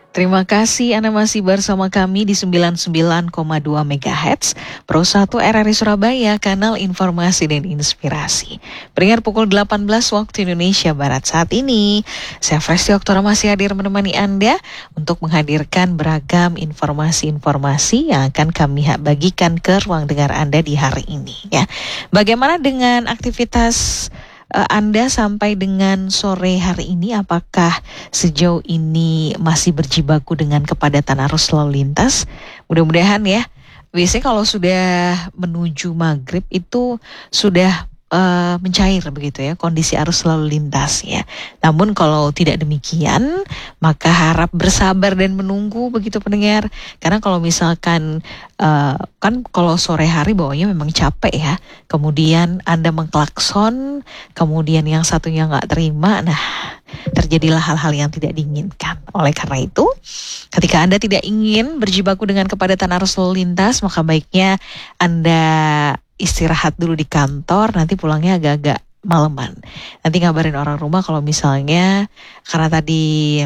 Terima kasih Anda masih bersama kami di 99,2 MHz Pro 1 RRI Surabaya, kanal informasi dan inspirasi. Pendengar, pukul 18 waktu Indonesia Barat saat ini, saya Fresti Oktora masih hadir menemani Anda untuk menghadirkan beragam informasi-informasi yang akan kami bagikan ke ruang dengar Anda di hari ini. Ya, bagaimana dengan aktivitas Anda sampai dengan sore hari ini? Apakah sejauh ini masih berjibaku dengan kepadatan arus lalu lintas? Mudah-mudahan ya. Biasanya kalau sudah menuju maghrib itu sudah mencair begitu ya kondisi arus lalu lintas ya. Namun kalau tidak demikian, maka harap bersabar dan menunggu begitu pendengar. Karena kalau misalkan kan kalau sore hari bawanya memang capek ya. Kemudian Anda mengklakson, kemudian yang satunya nggak terima, nah terjadilah hal-hal yang tidak diinginkan. Oleh karena itu, ketika Anda tidak ingin berjibaku dengan kepadatan arus lalu lintas, maka baiknya Anda istirahat dulu di kantor, nanti pulangnya agak-agak maleman. Nanti ngabarin orang rumah kalau misalnya karena tadi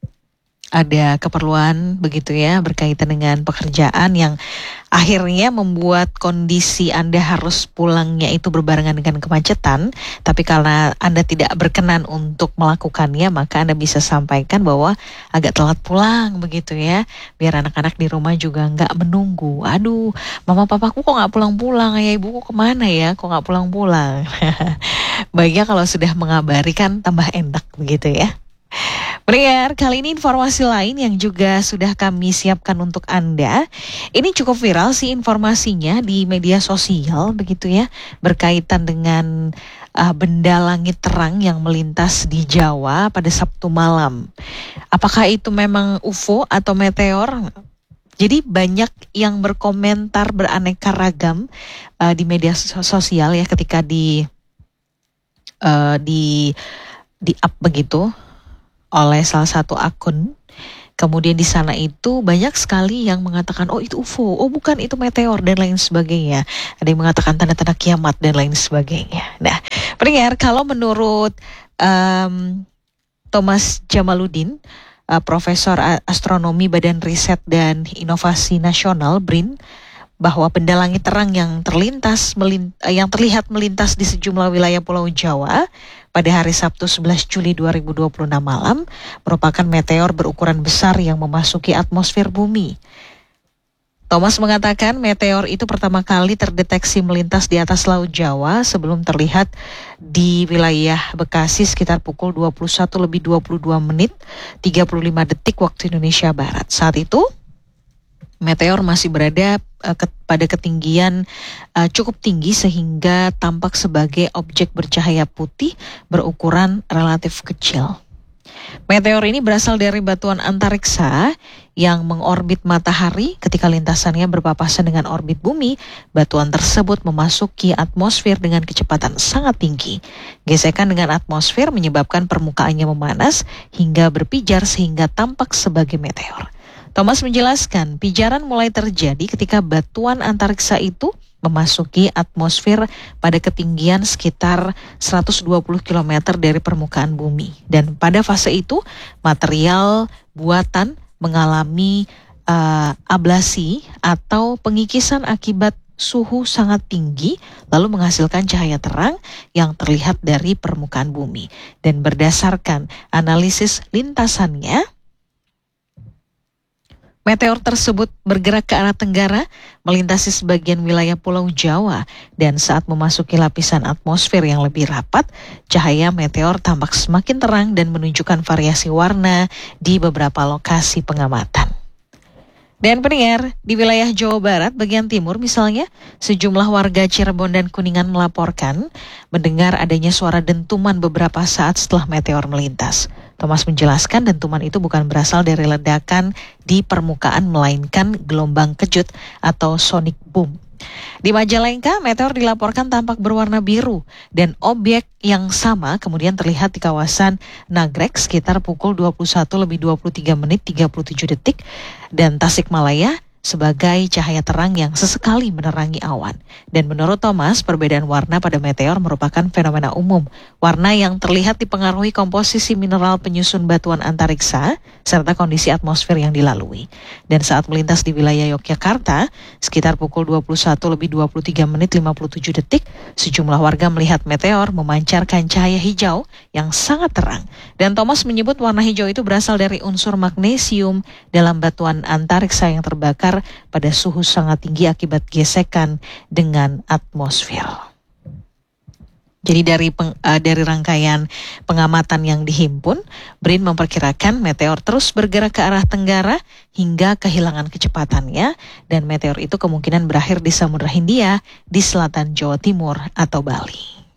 ada keperluan begitu ya berkaitan dengan pekerjaan yang akhirnya membuat kondisi Anda harus pulangnya itu berbarengan dengan kemacetan, tapi karena Anda tidak berkenan untuk melakukannya, maka Anda bisa sampaikan bahwa agak telat pulang begitu ya, biar anak-anak di rumah juga nggak menunggu. Aduh, mama papaku kok nggak pulang-pulang, ayah ibuku kemana ya, kok nggak pulang-pulang. Baiknya kalau sudah mengabari kan tambah enak begitu ya. Pendengar, kali ini informasi lain yang juga sudah kami siapkan untuk Anda. Ini cukup viral sih informasinya di media sosial begitu ya, berkaitan dengan benda langit terang yang melintas di Jawa pada Sabtu malam. Apakah itu memang UFO atau meteor? Jadi banyak yang berkomentar beraneka ragam di media sosial ya ketika di up begitu oleh salah satu akun. Kemudian di sana itu banyak sekali yang mengatakan oh itu UFO, oh bukan itu meteor dan lain sebagainya. Ada yang mengatakan tanda-tanda kiamat dan lain sebagainya. Nah, pendengar, kalau menurut Thomas Jamaluddin, Profesor Astronomi Badan Riset dan Inovasi Nasional BRIN, bahwa benda langit terang yang terlihat melintas di sejumlah wilayah Pulau Jawa pada hari Sabtu 11 Juli 2026 malam merupakan meteor berukuran besar yang memasuki atmosfer bumi. Thomas mengatakan meteor itu pertama kali terdeteksi melintas di atas Laut Jawa sebelum terlihat di wilayah Bekasi sekitar pukul 21:22 menit 35 detik waktu Indonesia Barat. Saat itu meteor masih berada pada ketinggian cukup tinggi sehingga tampak sebagai objek bercahaya putih berukuran relatif kecil. Meteor ini berasal dari batuan antariksa yang mengorbit matahari. Ketika lintasannya berpapasan dengan orbit bumi, batuan tersebut memasuki atmosfer dengan kecepatan sangat tinggi. Gesekan dengan atmosfer menyebabkan permukaannya memanas hingga berpijar sehingga tampak sebagai meteor. Thomas menjelaskan, pijaran mulai terjadi ketika batuan antariksa itu memasuki atmosfer pada ketinggian sekitar 120 km dari permukaan bumi. Dan pada fase itu, material buatan mengalami ablasi atau pengikisan akibat suhu sangat tinggi, lalu menghasilkan cahaya terang yang terlihat dari permukaan bumi. Dan berdasarkan analisis lintasannya, meteor tersebut bergerak ke arah tenggara, melintasi sebagian wilayah Pulau Jawa, dan saat memasuki lapisan atmosfer yang lebih rapat, cahaya meteor tampak semakin terang dan menunjukkan variasi warna di beberapa lokasi pengamatan. Dan pendengar, di wilayah Jawa Barat bagian timur misalnya, sejumlah warga Cirebon dan Kuningan melaporkan mendengar adanya suara dentuman beberapa saat setelah meteor melintas. Thomas menjelaskan dentuman itu bukan berasal dari ledakan di permukaan melainkan gelombang kejut atau sonic boom. Di Majalengka, meteor dilaporkan tampak berwarna biru dan objek yang sama kemudian terlihat di kawasan Nagrek sekitar pukul 21:23 menit 37 detik dan Tasikmalaya sebagai cahaya terang yang sesekali menerangi awan. Dan menurut Thomas, perbedaan warna pada meteor merupakan fenomena umum. Warna yang terlihat dipengaruhi komposisi mineral penyusun batuan antariksa serta kondisi atmosfer yang dilalui. Dan saat melintas di wilayah Yogyakarta, sekitar pukul 21:23:57, sejumlah warga melihat meteor memancarkan cahaya hijau yang sangat terang. Dan Thomas menyebut warna hijau itu berasal dari unsur magnesium dalam batuan antariksa yang terbakar pada suhu sangat tinggi akibat gesekan dengan atmosfer. Jadi dari rangkaian pengamatan yang dihimpun, BRIN memperkirakan meteor terus bergerak ke arah tenggara hingga kehilangan kecepatannya, dan meteor itu kemungkinan berakhir di Samudra Hindia di selatan Jawa Timur atau Bali.